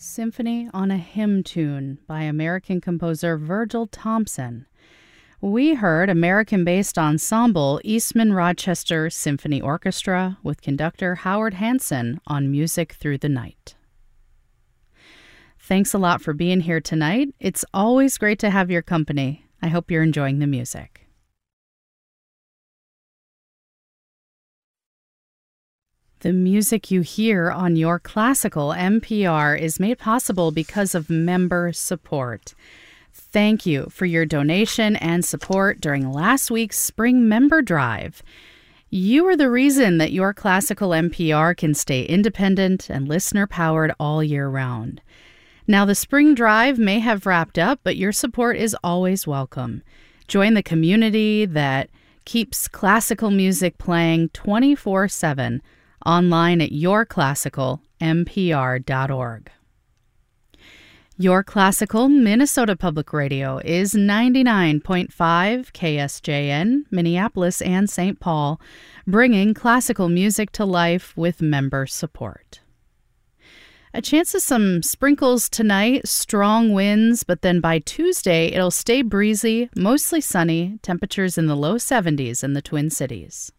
Symphony on a Hymn Tune by American composer Virgil Thomson. We heard American-based ensemble Eastman Rochester Symphony Orchestra with conductor Howard Hanson on Music Through the Night. Thanks a lot for being here tonight. It's always great to have your company. I hope you're enjoying the music. The music you hear on your classical NPR is made possible because of member support. Thank you for your donation and support during last week's Spring Member Drive. You are the reason that your classical NPR can stay independent and listener-powered all year round. Now, the Spring Drive may have wrapped up, but your support is always welcome. Join the community that keeps classical music playing 24/7 online at yourclassicalnpr.org. Your Classical Minnesota Public Radio is 99.5 KSJN, Minneapolis and St. Paul, bringing classical music to life with member support. A chance of some sprinkles tonight, strong winds, but then by Tuesday it'll stay breezy, mostly sunny, temperatures in the low 70s in the Twin Cities.